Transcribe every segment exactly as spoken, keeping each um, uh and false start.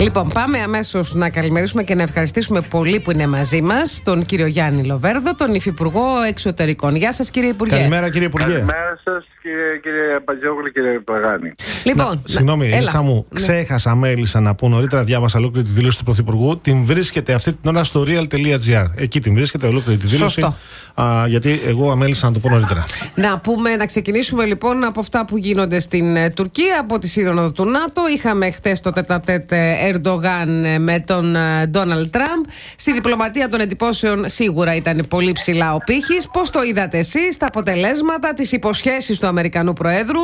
Λοιπόν, πάμε αμέσως να καλημερίσουμε και να ευχαριστήσουμε πολύ που είναι μαζί μας τον κύριο Γιάννη Λοβέρδο, τον Υφυπουργό Εξωτερικών. Γεια σας, κύριε Υπουργέ. Καλημέρα, κύριε Υπουργέ. Καλημέρα σας, κύριε, κύριε Παντζόγλου, κύριε Παγάνη. Λοιπόν, να, συγγνώμη, Έλισσα μου, ναι. ξέχασα, μέλησα να πω νωρίτερα, διάβασα ολόκληρη τη δήλωση του Πρωθυπουργού. Την βρίσκεται αυτή την ώρα στο real τελεία gr. Εκεί την βρίσκεται ολόκληρη τη δήλωση. Σωστό. Α, γιατί εγώ αμέλησα να το πω νωρίτερα. Να πούμε, να ξεκινήσουμε λοιπόν από αυτά που γίνονται στην ε, Τουρκία, από τη σύνοδο του ΝΑΤΟ. Είχαμε χτες το τέτα-τέτ Ερντογάν με τον Ντόναλντ Τραμπ. Στη διπλωματία των εντυπώσεων σίγουρα ήταν πολύ ψηλά ο πύχης. Πώς το είδατε εσείς, τα αποτελέσματα, τις υποσχέσεις του Αμερικανού Προέδρου?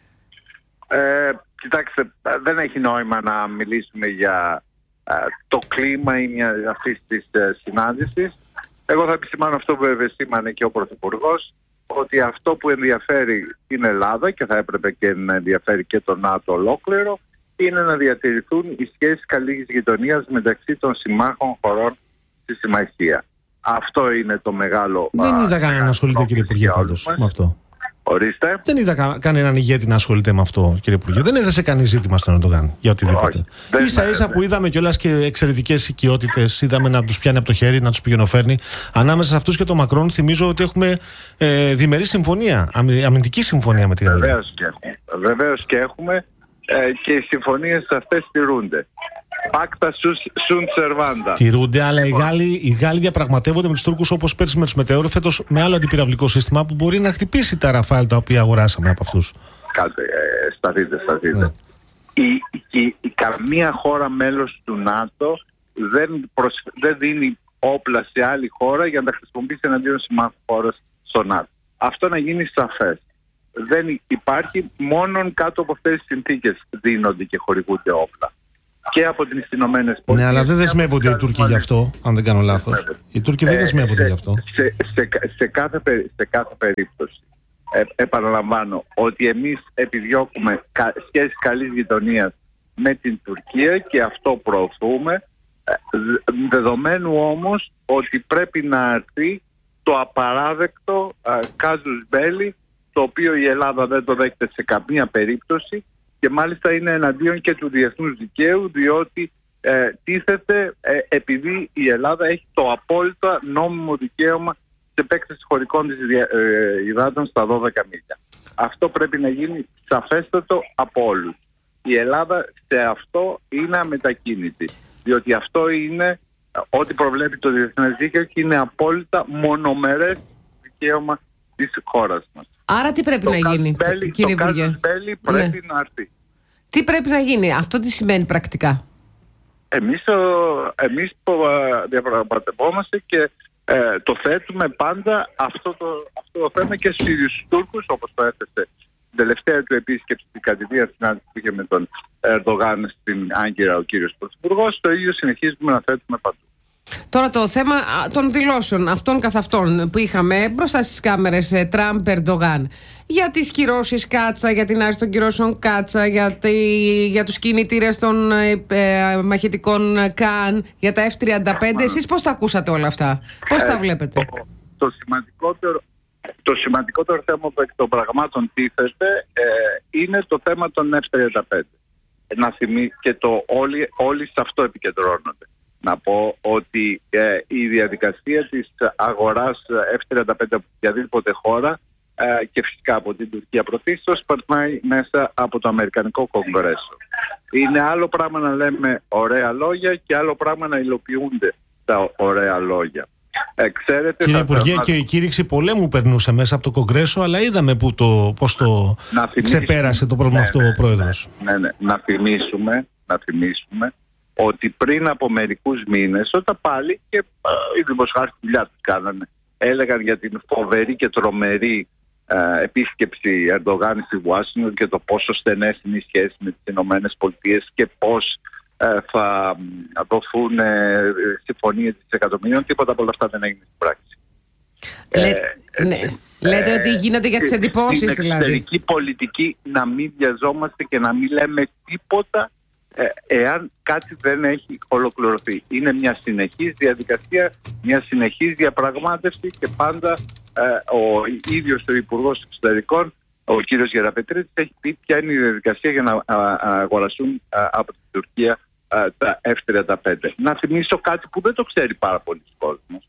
Ε, κοιτάξτε, δεν έχει νόημα να μιλήσουμε για ε, το κλίμα ή μια αυτής της ε, συνάντησης. Εγώ θα επισημάνω αυτό που επισήμανε και ο Πρωθυπουργός, ότι αυτό που ενδιαφέρει την Ελλάδα και θα έπρεπε και να ενδιαφέρει και το ΝΑΤΟ ολόκληρο, είναι να διατηρηθούν οι σχέσεις καλής γειτονίας μεταξύ των συμμάχων χωρών στη συμμαχία. Αυτό είναι το μεγάλο. Δεν είδα κανέναν να ασχολείται, κύριε Υπουργέ, πάντως με αυτό. Ορίστε. Δεν είδα κα, κανέναν ηγέτη να ασχολείται με αυτό, κύριε Υπουργέ. Δεν έδεσε κανεί ζήτημα στον Ερντογάν για οτιδήποτε. Ίσα ίσα που είδαμε κιόλας και εξαιρετικές οικειότητες, είδαμε να τους πιάνει από το χέρι, να τους πηγαινοφέρνει. Ανάμεσα σε αυτούς και τον Μακρόν, θυμίζω ότι έχουμε ε, διμερή συμφωνία, αμυντική συμφωνία με τη Γαλλία. Βεβαίως και έχουμε. Βεβαίως και έχουμε ε, και οι συμφωνίες αυτές τηρούνται. Πάκτα sunt servanda. Τηρούνται, αλλά οι Γάλλοι, οι Γάλλοι διαπραγματεύονται με τους Τούρκους όπως πέρσι με τους Μετεώρ, φέτος με άλλο αντιπυραυλικό σύστημα που μπορεί να χτυπήσει τα Ραφάλ τα οποία αγοράσαμε από αυτούς. Κάτσε, ε, σταθείτε, σταθείτε. Ναι. Η, η, η, καμία χώρα μέλος του ΝΑΤΟ δεν, προσ, δεν δίνει όπλα σε άλλη χώρα για να τα χρησιμοποιήσει εναντίον συμμάχου χώρας στο ΝΑΤΟ. Αυτό να γίνει σαφές. Δεν υπάρχει, μόνον κάτω από αυτές τις συνθήκες δίνονται και χορηγούνται όπλα. Και από τις Ηνωμένες Πολιτείες. Ναι, αλλά δεν δεσμεύονται οι Τούρκοι γι' αυτό, αν δεν κάνω λάθος. Οι Τούρκοι δεν δεσμεύονται ε, γι' αυτό. Σε, σε, σε, κάθε, σε κάθε περίπτωση, ε, επαναλαμβάνω ότι εμείς επιδιώκουμε κα, σχέσεις καλής γειτονίας με την Τουρκία και αυτό προωθούμε, ε, δεδομένου όμως ότι πρέπει να έρθει το απαράδεκτο ε, κάζους μπέλι, το οποίο η Ελλάδα δεν το δέχεται σε καμία περίπτωση. Και μάλιστα είναι εναντίον και του διεθνούς δικαίου, διότι ε, τίθεται ε, επειδή η Ελλάδα έχει το απόλυτο νόμιμο δικαίωμα σε επέκταση χωρικών της ε, υδάτων στα δώδεκα μίλια. Αυτό πρέπει να γίνει σαφέστατο από όλους. Η Ελλάδα σε αυτό είναι αμετακίνητη, διότι αυτό είναι ό,τι προβλέπει το διεθνές δίκαιο και είναι απόλυτα μονομερές δικαίωμα της χώρας μας. Άρα τι πρέπει το να γίνει, μπέλι, κύριε Υπουργέ? Το μπέλι πρέπει ναι. να έρθει. Τι πρέπει να γίνει, αυτό τι σημαίνει πρακτικά? Εμείς, εμείς διαπραγματευόμαστε και ε, το θέτουμε πάντα αυτό το, αυτό το θέμα και στους Τούρκους, όπως το έθεσε την τελευταία του επίσκεψη στην κατηδία συνάντηση που είχε με τον Ερντογάν στην Άγκυρα ο κύριος Πρωθυπουργός. Το ίδιο συνεχίζουμε να θέτουμε παντού. Τώρα το θέμα των δηλώσεων αυτών καθ' αυτών που είχαμε μπροστά στις κάμερες Τραμπ Ερντογάν για τις κυρώσεις Κάτσα, για την άρση των κυρώσεων Κάτσα, για, τη, για τους κινητήρες των ε, μαχητικών Καν, για τα εφ τριάντα πέντε. Εσείς πώς τα ακούσατε όλα αυτά, πώς ε, τα βλέπετε? Το, το, σημαντικότερο, το σημαντικότερο θέμα που εκ των πραγμάτων τίθεται ε, είναι το θέμα των εφ τριάντα πέντε. Να θυμί, και το όλοι, όλοι σε αυτό επικεντρώνονται. Να πω ότι ε, η διαδικασία της αγοράς εφ τριάντα πέντε από οποιαδήποτε χώρα ε, και φυσικά από την Τουρκία πρωτίστως περνάει μέσα από το Αμερικανικό Κογκρέσο. Είναι άλλο πράγμα να λέμε ωραία λόγια και άλλο πράγμα να υλοποιούνται τα ωραία λόγια. Ε, ξέρετε, Κύριε Υπουργέ, θα... και η κήρυξη πολέμου περνούσε μέσα από το Κογκρέσο, αλλά είδαμε που το, πώς το ξεπέρασε το πρόβλημα ναι, αυτό ο Πρόεδρος. Ναι, ναι, ναι. Να θυμίσουμε, να θυμίσουμε ότι πριν από μερικούς μήνες, όταν πάλι και α, οι δημοσιογράφοι τη δουλειά τους κάνανε, έλεγαν για την φοβερή και τρομερή α, επίσκεψη Ερντογάν στη Ουάσιγκτον και το πόσο στενές είναι οι σχέσεις με τις Ηνωμένες Πολιτείες και πώς α, θα δοθούν ε, συμφωνίες δισεκατομμυρίων. Τίποτα από όλα αυτά δεν έγινε στην πράξη. Λέ, ε, ναι. ε, Λέτε ε, ότι γίνονται για τις εντυπώσεις δηλαδή. Στην εξωτερική πολιτική να μην βιαζόμαστε και να μην λέμε τίποτα εάν κάτι δεν έχει ολοκληρωθεί. Είναι μια συνεχής διαδικασία, μια συνεχής διαπραγμάτευση και πάντα ε, ο ίδιος ο Υπουργός Εξωτερικών, ο κύριος Γεραπετρίτης, έχει πει ποια είναι η διαδικασία για να α, α, αγοραστούν α, από την Τουρκία τα εφ τριάντα πέντε. Να θυμίσω κάτι που δεν το ξέρει πάρα πολλοί κόσμος,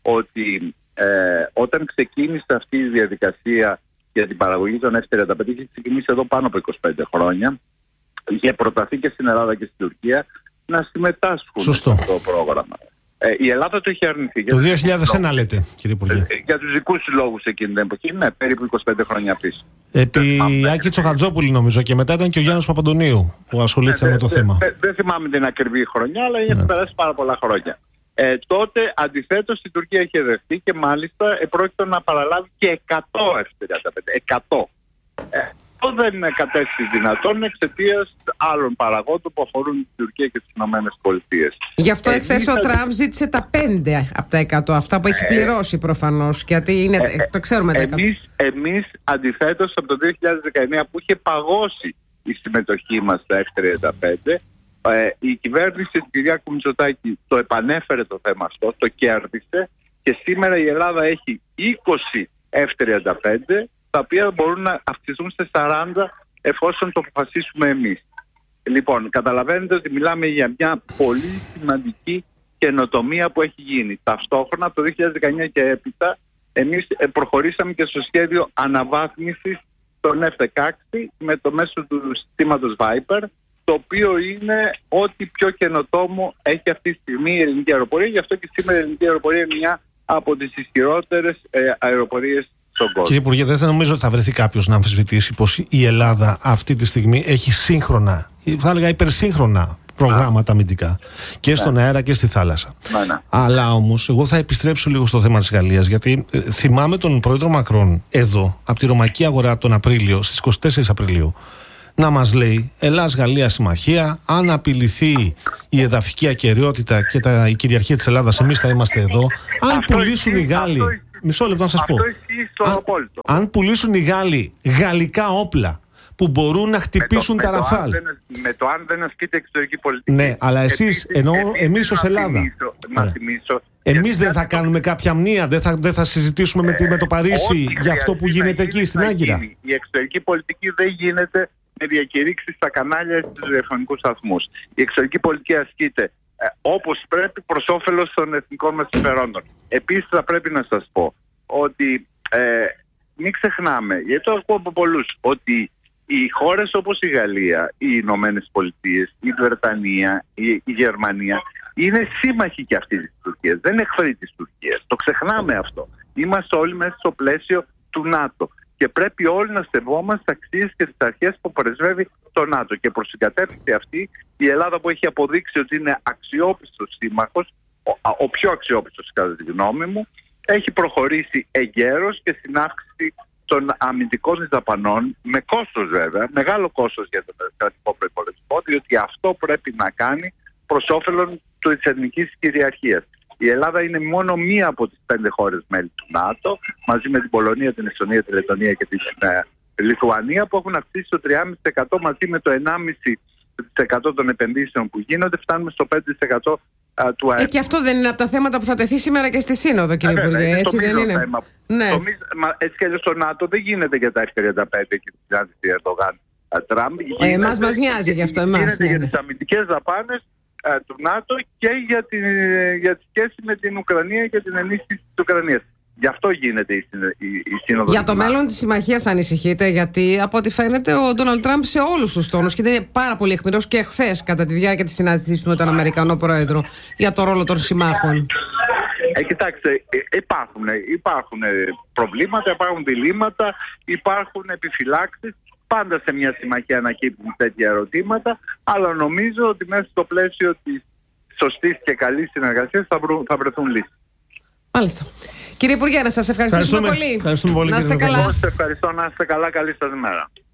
ότι ε, όταν ξεκίνησε αυτή η διαδικασία για την παραγωγή των εφ τριάντα πέντε, είχε ξεκινήσει εδώ πάνω από είκοσι πέντε χρόνια, είχε προταθεί και στην Ελλάδα και στην Τουρκία να συμμετάσχουν Σωστό. στο πρόγραμμα. Ε, η Ελλάδα το είχε αρνηθεί. Το δύο χιλιάδες ένα λέτε, κύριε Υπουργέ. Ε, για τους δικούς λόγους εκείνη την εποχή, ναι, περίπου είκοσι πέντε χρόνια πίσω. Επί Άκη Τσοχατζόπουλη νομίζω, και μετά ήταν και ο Γιάννος Παπαντονίου που ασχολήθηκε ε, με το δε, θέμα. Δεν δε θυμάμαι την ακριβή χρονιά, αλλά είχε ναι. περάσει πάρα πολλά χρόνια. Ε, τότε αντιθέτως η Τουρκία είχε δεχτεί και μάλιστα επρόκειτο να παραλάβει και εκατό εφ τριάντα πέντε. εκατό. Ε, αυτό δεν κατέστη δυνατόν εξαιτίας άλλων παραγόντων που αφορούν την Τουρκία και τις Ηνωμένες Πολιτείες. Γι' αυτό εχθές ε, ο Τραμπ ζήτησε τα πέντε από τα εκατό, αυτά που έχει πληρώσει προφανώς, γιατί είναι, ε, το ξέρουμε τα εκατό. Εμείς, εμείς αντιθέτως από το δύο χιλιάδες δεκαεννιά που είχε παγώσει η συμμετοχή μας στα εφ τριάντα πέντε, ε, η κυβέρνηση του Κυριάκου Μητσοτάκη το επανέφερε το θέμα αυτό, το κέρδισε και σήμερα η Ελλάδα έχει είκοσι εφ τριάντα πέντε, τα οποία μπορούν να αυξηθούν σε σαράντα εφόσον το αποφασίσουμε εμείς. Λοιπόν, καταλαβαίνετε ότι μιλάμε για μια πολύ σημαντική καινοτομία που έχει γίνει. Ταυτόχρονα, από το δύο χιλιάδες δεκαεννιά και έπειτα, εμείς προχωρήσαμε και στο σχέδιο αναβάθμισης των εφ δεκαέξι με το μέσο του συστήματος Viper, το οποίο είναι ό,τι πιο καινοτόμο έχει αυτή τη στιγμή η ελληνική αεροπορία. Γι' αυτό και σήμερα η ελληνική αεροπορία είναι μια από τις ισχυρότερες ε, αεροπορίες. Κύριε Υπουργέ, δεν θα νομίζω ότι θα βρεθεί κάποιος να αμφισβητήσει πως η Ελλάδα αυτή τη στιγμή έχει σύγχρονα, θα έλεγα υπερσύγχρονα προγράμματα αμυντικά και στον ναι. αέρα και στη θάλασσα. Ναι, ναι. Αλλά όμως, εγώ θα επιστρέψω λίγο στο θέμα της Γαλλίας, γιατί ε, θυμάμαι τον πρόεδρο Μακρόν εδώ, από τη Ρωμαϊκή Αγορά τον Απρίλιο, στις είκοσι τέσσερις Απριλίου, να μας λέει Ελλάς-Γαλλία συμμαχία, αν απειληθεί η εδαφική ακεραιότητα και τα, η κυριαρχία της Ελλάδας, εμείς θα είμαστε εδώ. Αν αυτό πουλήσουν οι Γάλλοι. Μισό λεπτό να σας πω. Αν, αν πουλήσουν οι Γάλλοι γαλλικά όπλα που μπορούν να χτυπήσουν με τα το, Ραφάλ. Με, με το αν δεν ασκείται εξωτερική πολιτική. Ναι, αλλά εσείς, ενώ εμείς ως Ελλάδα. Θυμίσω, να θυμίσω, εμείς δεν θα κάνουμε κάποια μνήα, δεν θα, δεν θα συζητήσουμε με, με το Παρίσι για αυτό που γίνεται εκεί στην Άγκυρα. Η εξωτερική πολιτική δεν γίνεται με διακηρύξεις στα κανάλια και στους ραδιοφωνικούς σταθμούς. Η εξωτερική πολιτική ασκείται ε, όπως πρέπει προς όφελος των εθνικών μας συμφερόντων. Επίσης θα πρέπει να σας πω ότι ε, μην ξεχνάμε, γιατί το ακούω από πολλούς, ότι οι χώρες όπως η Γαλλία, οι Ηνωμένες Πολιτείες, η Βρετανία, η, η Γερμανία είναι σύμμαχοι και αυτοί της Τουρκίας, δεν είναι εχθροί της Τουρκίας. Το ξεχνάμε αυτό. Είμαστε όλοι μέσα στο πλαίσιο του ΝΑΤΟ. Και πρέπει όλοι να σεβόμαστε τις αξίες και τις αρχές που πρεσβεύει το ΝΑΤΟ. Και προς την κατεύθυνση αυτή, η Ελλάδα που έχει αποδείξει ότι είναι αξιόπιστος σύμμαχος, ο, ο πιο αξιόπιστος κατά τη γνώμη μου, έχει προχωρήσει εγκαίρως και στην αύξηση των αμυντικών δαπανών, με κόστος βέβαια, μεγάλο κόστος για τον κρατικό προϋπολογισμό, διότι αυτό πρέπει να κάνει προς όφελος της εθνικής κυριαρχίας. Η Ελλάδα είναι μόνο μία από τις πέντε χώρες μέλη του ΝΑΤΟ, μαζί με την Πολωνία, την Εστονία, τη Λετωνία και την ε, Λιθουανία, που έχουν αυξήσει το τρία κόμμα πέντε τοις εκατό μαζί με το ενάμιση τοις εκατό των επενδύσεων που γίνονται, φτάνουμε στο πέντε τοις εκατό α, του ΑΕΠ. Ε, και αυτό δεν είναι από τα θέματα που θα τεθεί σήμερα και στη Σύνοδο, κύριε Υπουργέ, έτσι δεν είναι? Θέμα. Ναι. Το, μα, έτσι και αλλιώς στο ΝΑΤΟ δεν γίνεται για τα εφ τριάντα πέντε και τη συνάντηση Ερντογάν Τραμπ. Ε, εμάς μας νοιάζει γι' αυτό. Εμάς, γίνεται ναι, για ναι. τις αμυντικές δαπάνες του ΝΑΤΟ και για τη, για τη σχέση με την Ουκρανία και την ενίσχυση της Ουκρανίας. Γι' αυτό γίνεται η, η, η σύνοδος. Για το μέλλον της συμμαχίας ανησυχείτε, γιατί από ό,τι φαίνεται ο Ντόναλντ Τραμπ σε όλους τους τόνους, και δεν είναι πάρα πολύ αιχμηρός και χθες κατά τη διάρκεια της συνάντησης του με τον Αμερικανό Πρόεδρο για το ρόλο των συμμάχων. Ε, κοιτάξτε, υπάρχουν, υπάρχουν προβλήματα, υπάρχουν διλήμματα, υπάρχουν επιφυλάξεις. Πάντα σε μια συμμαχία ανακύπτουν τέτοια ερωτήματα, αλλά νομίζω ότι μέσα στο πλαίσιο της σωστής και καλής συνεργασίας θα, βρουν, θα βρεθούν λύσεις. Μάλιστα. Κύριε Υπουργέ, να σας ευχαριστήσουμε πολύ. Ευχαριστούμε πολύ. Να είστε καλά. Εγώ σας ευχαριστώ, να είστε καλά. Καλή σας μέρα.